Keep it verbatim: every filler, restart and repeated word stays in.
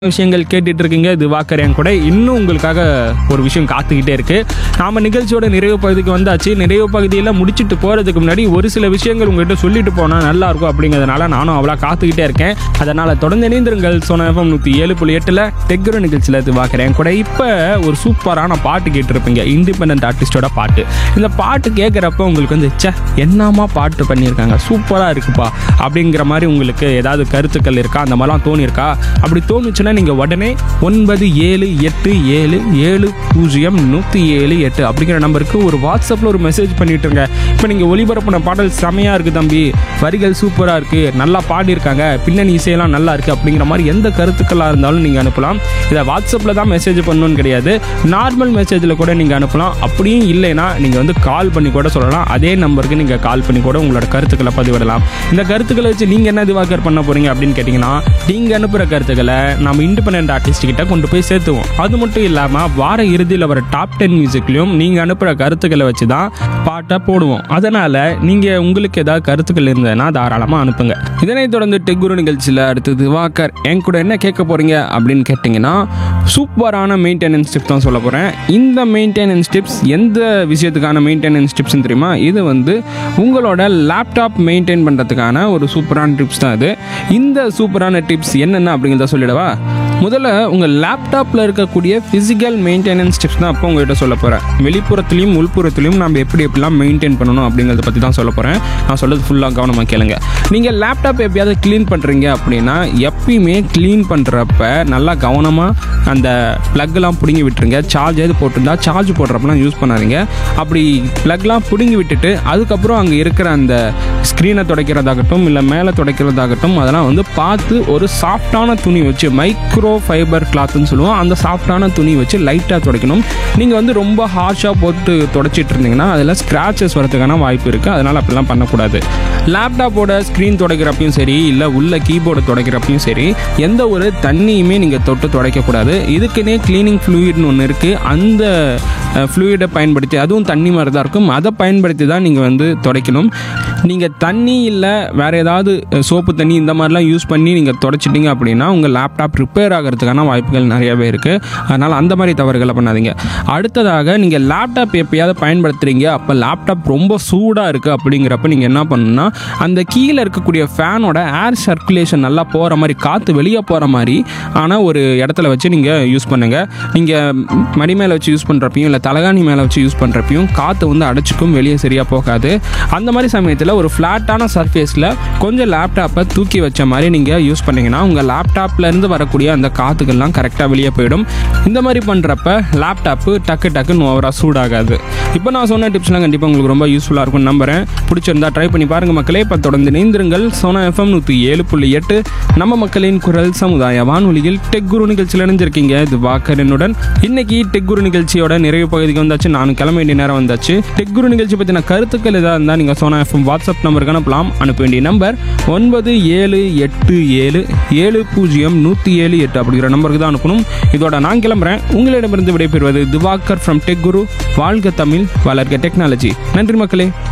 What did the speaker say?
விஷயங்கள் கேட்டுட்டு இருக்கீங்க. இது வாக்கறேன் கூட இன்னும் உங்களுக்காக ஒரு விஷயம் காத்துக்கிட்டே இருக்கு. நாம நிகழ்ச்சியோட நிறைவு பகுதிக்கு வந்தாச்சு. நிறைவு பகுதியில் முடிச்சுட்டு போறதுக்கு முன்னாடி ஒரு சில விஷயங்கள் உங்ககிட்ட சொல்லிட்டு போனா நல்லா இருக்கும் அப்படிங்கிறதுனால நானும் அவ்வளோ காத்துக்கிட்டே இருக்கேன். அதனால தொடர்ந்து இணைந்திருங்கள். சோனா எஃப்எம் நூற்றி ஏழு புள்ளி எட்டுல டெக்குரு நிகழ்ச்சியில் இது வாக்கறேன் கூட. இப்போ ஒரு சூப்பரான பாட்டு கேட்டிருப்பீங்க, இண்டிபெண்டன்ட் ஆர்டிஸ்டோட பாட்டு. இந்த பாட்டு கேட்குறப்ப உங்களுக்கு வந்து சே என்னமா பாட்டு பண்ணியிருக்காங்க, சூப்பராக இருக்குப்பா அப்படிங்கிற மாதிரி உங்களுக்கு ஏதாவது கருத்துக்கள் இருக்கா? அந்த மாதிரிலாம் தோணியிருக்கா? அப்படி தோணுச்சுன்னா நீங்கள் உடனே ஒன்பது ஏழு எட்டு ஏழு ஏழு பூஜ்ஜியம் நூற்றி ஏழு எட்டு அப்படிங்கிற நம்பருக்கு ஒரு வாட்ஸ்அப்பில் ஒரு மெசேஜ் பண்ணிட்டுருங்க. இப்போ நீங்கள் ஒளிபரப்பின பாடல் செமையாக இருக்குது தம்பி, வரிகள் சூப்பராக இருக்குது, நல்லா பாடியிருக்காங்க, பின்னணி இசையெல்லாம் நல்லா இருக்குது அப்படிங்கிற மாதிரி எந்த கருத்துக்களாக இருந்தாலும் நீங்கள் அனுப்பலாம். இதை வாட்ஸ்அப்பில் தான் மெசேஜ் பண்ணணும்னு கிடையாது, நார்மல் மெசேஜில் கூட நீங்கள் அனுப்பலாம். அப்படியும் இல்லைன்னா நீங்கள் வந்து கால் பண்ணி கூட சொல்லலாம். அதே நம்பருக்கு நீங்கள் கால் பண்ணி கூட உங்களோட கருத்துக்களை பதிவிடலாம். இந்த கருத்துக்களை வச்சு நீங்கள் என்ன திவாகர் பண்ண போகிறீங்க அப்படின்னு கேட்டிங்கன்னா, நீங்கள் அனுப்புகிற கருத்துக்களை நம்ம இண்டிபெண்டன்ட் ஆர்டிஸ்ட் கிட்ட கொண்டு போய் சேர்த்துவோம். அது மட்டும் இல்லாமல் வார இறுதியில் வர டாப் டென் மியூசிக்லையும் நீங்கள் அனுப்புகிற கருத்துக்களை வச்சு தான் பாட்டை போடுவோம். அதனால் நீங்கள் உங்களுக்கு ஏதாவது கருத்துக்கள் இருந்ததுன்னா தாராளமாக அனுப்புங்க. இதனைத் தொடர்ந்து டெக்குரு நிகழ்ச்சியில் அடுத்தது வாக்கர் என் கூட என்ன கேட்க போகிறீங்க அப்படின்னு கேட்டிங்கன்னா, சூப்பரான மெயின்டெனன்ஸ் டிப்ஸ் தான் சொல்ல போகிறேன். இந்த மெயின்டெனன்ஸ் டிப்ஸ் எந்த விஷயத்துக்கான மெயின்டெனன்ஸ் டிப்ஸ்ன்னு தெரியுமா? இது வந்து உங்களோட லேப்டாப் மெயின்டைன் பண்ணுறதுக்கான ஒரு சூப்பரான டிப்ஸ் தான் இது. இந்த சூப்பரான டிப்ஸ் என்னென்ன அப்படிங்கிறத சொல்லிடவா? முதல்ல உங்கள் லேப்டாப்பில் இருக்கக்கூடிய ஃபிசிக்கல் மெயின்டெனன்ஸ் டிப்ஸ் தான் அப்போ உங்கள்கிட்ட சொல்ல போகிறேன். வெளிப்புறத்துலையும் உள்புறத்துலையும் நம்ம எப்படி எப்படிலாம் மெயின்டைன் பண்ணணும் அப்படிங்கிறத பற்றி தான் சொல்ல போகிறேன். நான் சொல்கிறது ஃபுல்லாக கவனமாக கேளுங்க. நீங்கள் லேப்டாப் எப்பயாவது க்ளீன் பண்ணுறீங்க அப்படின்னா எப்பயுமே க்ளீன் பண்ணுறப்ப நல்லா கவனமாக அந்த ப்ளக்லாம் பிடுங்கி விட்டுருங்க. சார்ஜ் எது போட்டிருந்தா சார்ஜ் போடுறப்பலாம் யூஸ் பண்ணாதீங்க. அப்படி ப்ளக்லாம் பிடுங்கி விட்டுட்டு அதுக்கப்புறம் அங்கே இருக்கிற அந்த ஸ்க்ரீனை துடைக்கிறதாகட்டும் இல்லை மேலே துடைக்கிறதாகட்டும் அதெல்லாம் வந்து பார்த்து ஒரு சாஃப்டான துணி வச்சு, மைக்ரோ ஃபைபர் கிளாத்னு சொல்லுவோம், அந்த சாஃப்டான துணி வச்சு லைட்டாக துடைக்கணும். நீங்கள் வந்து ரொம்ப ஹார்ஷாக போட்டு துடைச்சிட்டு இருந்தீங்கன்னா அதில் ஸ்க்ராச்சஸ் வரதுக்கான வாய்ப்பு இருக்குது. அதனால் அப்படிலாம் பண்ணக்கூடாது. லேப்டாப்போட ஸ்க்ரீன் துடைக்கிறப்பையும் சரி இல்லை உள்ள கீபோர்டு துடைக்கிறப்பையும் சரி எந்த ஒரு தண்ணியுமே நீங்கள் தொட்டு துடைக்கக்கூடாது. இதுக்குன்னே க்ளீனிங் ஃப்ளூயிட்னு ஒன்று இருக்குது. அந்த ஃப்ளூயிடை பயன்படுத்தி, அதுவும் தண்ணி மாதிரி தான் இருக்கும், அதை பயன்படுத்தி தான் நீங்கள் வந்து துடைக்கணும். நீங்கள் தண்ணி இல்லை வேறு ஏதாவது சோப்பு தண்ணி இந்த மாதிரிலாம் யூஸ் பண்ணி நீங்கள் துடைச்சிட்டிங்க அப்படின்னா உங்கள் லேப்டாப் ரிப்பேர் ஆகிறதுக்கான வாய்ப்புகள் நிறையவே இருக்குது. அதனால் அந்த மாதிரி தவறுகளை பண்ணாதீங்க. அடுத்ததாக நீங்கள் லேப்டாப் எப்பயாவது பயன்படுத்துகிறீங்க, அப்போ லேப்டாப் ரொம்ப சூடாக இருக்குது அப்படிங்கிறப்ப நீங்கள் என்ன பண்ணணும்னா, அந்த கீழே இருக்கக்கூடிய ஃபேனோட ஏர் சர்க்குலேஷன் நல்லா போகிற மாதிரி, காற்று வெளியே போகிற மாதிரி ஆனால் ஒரு இடத்துல வச்சு நீங்கள் யூஸ் பண்ணுங்கள். நீங்கள் மடி மேலே வச்சு யூஸ் பண்ணுறப்பையும் இல்லை தலகாணி மேலே வச்சு யூஸ் பண்ணுறப்பையும் காற்று வந்து அடைச்சிக்கும், வெளியே சரியாக போகாது. அந்த மாதிரி சமயத்தில் ஒரு ஃப்ளாட்டான சர்ஃபேஸில் கொஞ்சம் லேப்டாப்பை தூக்கி வச்ச மாதிரி நீங்கள் யூஸ் பண்ணிங்கன்னா உங்கள் லேப்டாப்லேருந்து வரக்கூடிய அந்த காற்றுகள்லாம் கரெக்டாக வெளியே போயிடும். இந்த மாதிரி பண்ணுறப்ப லேப்டாப்பு டக்கு டக்குன்னு ஓவராக சூடாகாது. இப்போ நான் சொன்ன டிப்ஸ்லாம் கண்டிப்பாக உங்களுக்கு ரொம்ப யூஸ்ஃபுல்லாக இருக்கும்னு நம்புகிறேன். பிடிச்சிருந்தா ட்ரை பண்ணி பாருங்கள் மக்களே. இப்போ தொடர்ந்து இணைந்திருங்கள். சோனா எஃப்எம் நூற்றி ஏழு புள்ளி எட்டு நம்ம மக்களின் குரல் சமுதாய வானொலியில் டெக்குரு நிகழ்ச்சியில் இணைஞ்சிருக்கீங்க. இது வாக்கரனுடன். இன்னைக்கு டெக்குரு நிகழ்ச்சியோட நிறைவு பகுதிக்கு வந்தாச்சு. நானும் கிளம்ப வேண்டிய நேரம் வந்தாச்சு. டெக்குரு நிகழ்ச்சி பற்றின கருத்துக்கள் எதாவது இருந்தால் நீங்கள் சோனா எஃப்எம் வாட்ஸ்அப் நம்பருக்கு அனுப்பலாம். அனுப்ப வேண்டிய நம்பர் ஒன்பது ஏழு எட்டு ஏழு ஏழு பூஜ்ஜியம் நூற்றி ஏழு எட்டு அப்படிங்கிற நம்பருக்கு தான் அனுப்பணும். இதோட நான் கிளம்புறேன். உங்களிடமிருந்து விடைபெறுவது திவாகர் ஃப்ரம் டெக்குரு. வாழ்க தமிழ், வளர்க டெக்னாலஜி. நன்றி மக்களே.